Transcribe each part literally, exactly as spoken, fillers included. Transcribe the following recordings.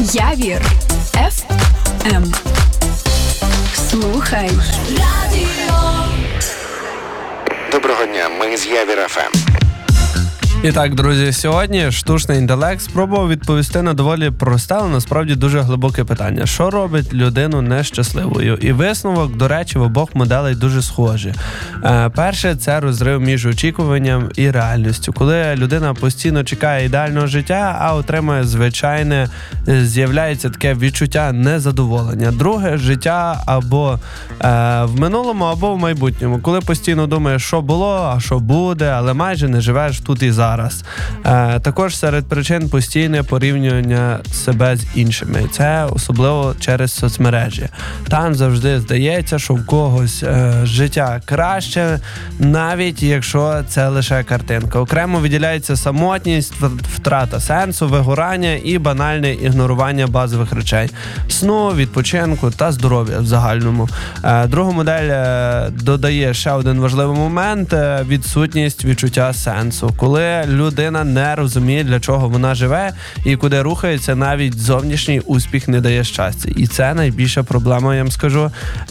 Явір еф ем. Слухай радіо. Доброго дня, ми з Явір еф ем. І так, друзі, сьогодні штучний інтелект спробував відповісти на доволі просте, але насправді дуже глибоке питання. Що робить людину нещасливою? І висновок, до речі, в обох моделей дуже схожі. Е, перше – це розрив між очікуванням і реальністю. Коли людина постійно чекає ідеального життя, а отримує звичайне, з'являється таке відчуття незадоволення. Друге – життя або е, в минулому, або в майбутньому. Коли постійно думаєш, що було, а що буде, але майже не живеш тут і зараз. Зараз. Е, також серед причин постійне порівнювання себе з іншими. Це особливо через соцмережі. Там завжди здається, що в когось е, життя краще, навіть якщо це лише картинка. Окремо виділяється самотність, втрата сенсу, вигорання і банальне ігнорування базових речей. Сну, відпочинку та здоров'я в загальному. Е, друга модель е, додає ще один важливий момент е, – відсутність відчуття сенсу. Коли людина не розуміє, для чого вона живе і куди рухається, навіть зовнішній успіх не дає щастя. І це найбільша проблема, я вам скажу,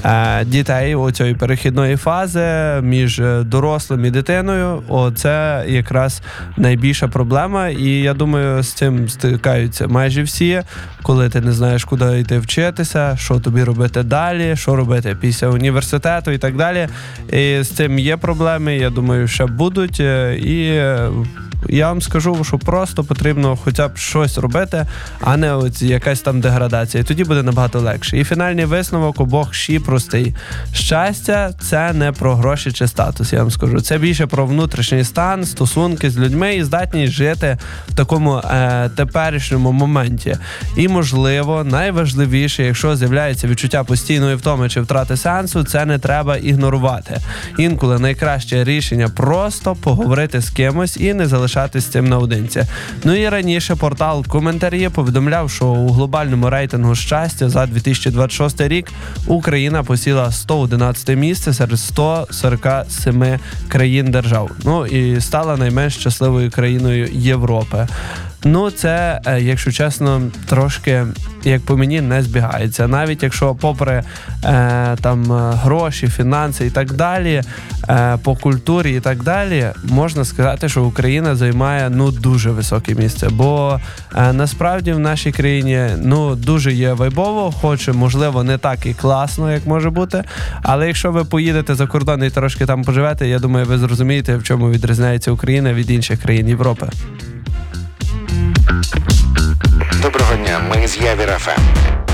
дітей оцієї перехідної фази між дорослим і дитиною. Оце якраз найбільша проблема, і я думаю, з цим стикаються майже всі, коли ти не знаєш, куди йти вчитися, що тобі робити далі, що робити після університету і так далі. І з цим є проблеми, я думаю, ще будуть, і я вам скажу, що просто потрібно хоча б щось робити, а не ось якась там деградація. І тоді буде набагато легше. І фінальний висновок обох ще простий. Щастя – це не про гроші чи статус, я вам скажу. Це більше про внутрішній стан, стосунки з людьми і здатність жити в такому е, теперішньому моменті. І, можливо, найважливіше, якщо з'являється відчуття постійної втоми чи втрати сенсу, це не треба ігнорувати. Інколи найкраще рішення – просто поговорити з кимось і не залишати з цим наодинці. Ну і раніше портал «Коментарі» повідомляв, що у глобальному рейтингу щастя за дві тисячі двадцять шостий рік Україна посіла сто одинадцяте місце серед сто сорок сім країн держав. Ну і стала найменш щасливою країною Європи. Ну, це, якщо чесно, трошки, як по мені, не збігається. Навіть якщо попри е, там гроші, фінанси і так далі, е, по культурі і так далі, можна сказати, що Україна займає, ну, дуже високе місце. Бо е, насправді в нашій країні, ну, дуже є вайбово, хоч, можливо, не так і класно, як може бути. Але якщо ви поїдете за кордон і трошки там поживете, я думаю, ви зрозумієте, в чому відрізняється Україна від інших країн Європи. Доброго дня, ми з Явір еф ем.